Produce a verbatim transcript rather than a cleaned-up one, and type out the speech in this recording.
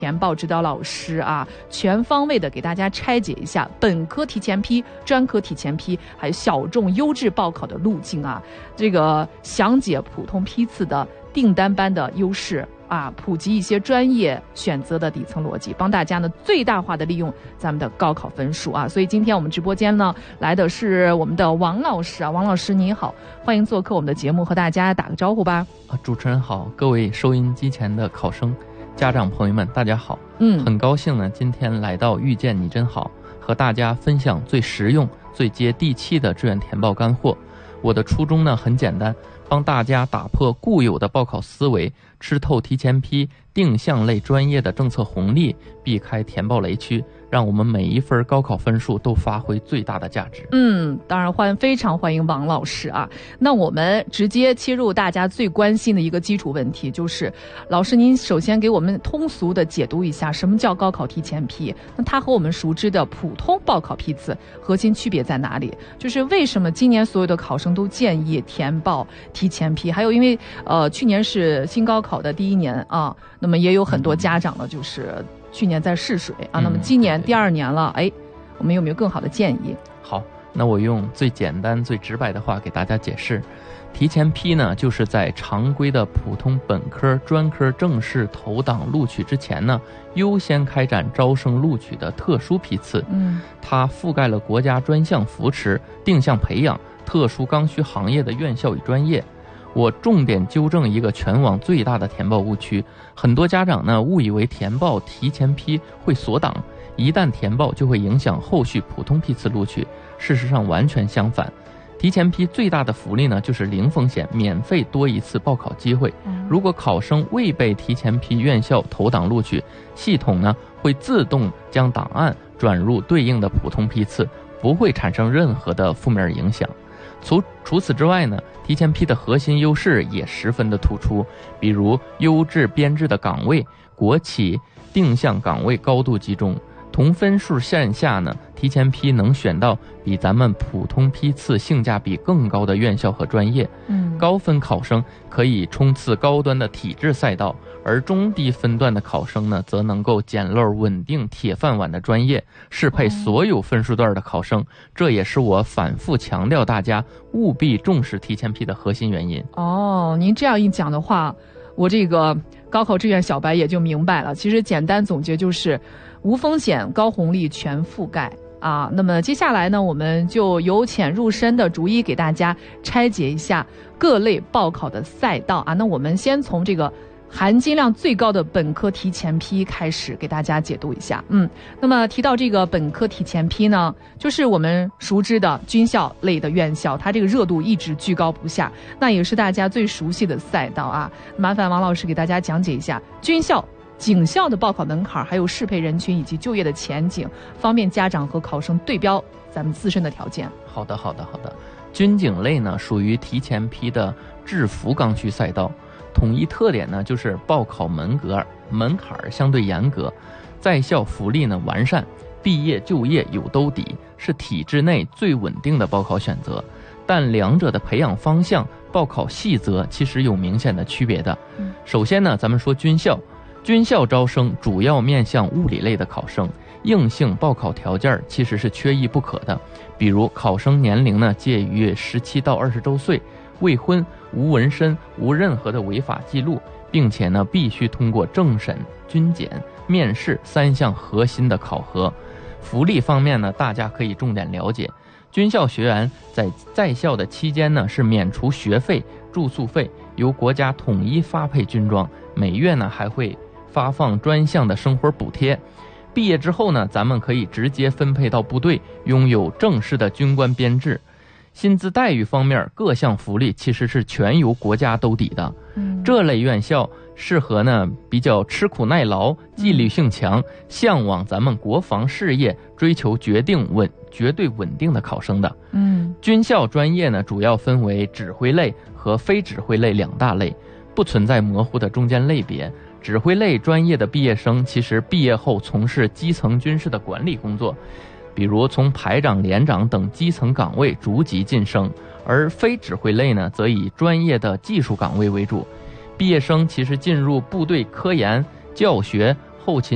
填报指导老师啊，全方位的给大家拆解一下本科提前批、专科提前批，还有小众优质报考的路径啊，这个详解普通批次的订单班的优势啊，普及一些专业选择的底层逻辑，帮大家呢最大化的利用咱们的高考分数啊。所以今天我们直播间呢来的是我们的王老师啊，王老师你好，欢迎做客我们的节目，和大家打个招呼吧。 啊，主持人好，各位收音机前的考生、家长朋友们，大家好。 嗯， 很高兴呢，今天来到遇见你真好，和大家分享最实用、最接地气的志愿填报干货。我的初衷呢很简单，帮大家打破固有的报考思维，吃透提前批、定向类专业的政策红利，避开填报雷区，让我们每一分高考分数都发挥最大的价值。 嗯，当然欢非常欢迎王老师啊。那我们直接切入大家最关心的一个基础问题，就是老师您首先给我们通俗的解读一下什么叫高考提前批，那它和我们熟知的普通报考批次核心区别在哪里？就是为什么今年所有的考生都建议填报提前批？还有因为呃去年是新高考的第一年啊，那么也有很多家长呢就是去年在试水啊，那么今年第二年了，哎，我们有没有更好的建议？ 好，那我用最简单最直白的话给大家解释，提前批呢就是在常规的普通本科、专科正式投档录取之前呢，优先开展招生录取的特殊批次。 嗯， 它覆盖了国家专项扶持、定向培养、特殊刚需行业的院校与专业。我重点纠正一个全网最大的填报误区，很多家长呢误以为填报提前批会锁档，一旦填报就会影响后续普通批次录取。事实上完全相反，提前批最大的福利呢就是零风险，免费多一次报考机会。如果考生未被提前批院校投档录取，系统呢会自动将档案转入对应的普通批次，不会产生任何的负面影响。除除此之外呢，提前批的核心优势也十分的突出，比如优质编制的岗位、国企定向岗位高度集中，同分数线下呢，提前批能选到比咱们普通批次性价比更高的院校和专业。 嗯， 高分考生可以冲刺高端的体制赛道，而中低分段的考生呢，则能够捡漏稳定铁饭碗的专业，适配所有分数段的考生。这也是我反复强调大家务必重视提前批的核心原因。 哦，您这样一讲的话，我这个高考志愿小白也就明白了。其实简单总结就是无风险、高红利全覆盖啊。那么接下来呢，我们就由浅入深的逐一给大家拆解一下各类报考的赛道啊。那我们先从这个含金量最高的本科提前批开始给大家解读一下。嗯，那么提到这个本科提前批呢，就是我们熟知的军校类的院校，它这个热度一直居高不下，那也是大家最熟悉的赛道啊。麻烦王老师给大家讲解一下军校、警校的报考门槛，还有适配人群以及就业的前景，方便家长和考生对标咱们自身的条件。 好的，好的，好的。军警类呢，属于提前批的制服刚需赛道。统一特点呢，就是报考门格门槛相对严格，在校福利呢完善，毕业就业有兜底，是体制内最稳定的报考选择。但两者的培养方向、报考细则其实有明显的区别的。首先呢，咱们说军校，军校招生主要面向物理类的考生，硬性报考条件其实是缺一不可的。比如考生年龄呢介于十七到二十周岁，未婚、无纹身、无任何的违法记录，并且呢必须通过政审、军检、面试三项核心的考核。福利方面呢，大家可以重点了解。军校学员在在校的期间呢是免除学费、住宿费，由国家统一发配军装，每月呢还会发放专项的生活补贴。毕业之后呢，咱们可以直接分配到部队，拥有正式的军官编制。薪资待遇方面，各项福利其实是全由国家兜底的。嗯，这类院校适合呢比较吃苦耐劳、纪律性强、嗯、向往咱们国防事业、追求决定稳绝对稳定的考生的。嗯，军校专业呢主要分为指挥类和非指挥类两大类，不存在模糊的中间类别。指挥类专业的毕业生其实毕业后从事基层军事的管理工作，比如从排长、连长等基层岗位逐级晋升，而非指挥类呢，则以专业的技术岗位为主。毕业生其实进入部队科研、教学、后勤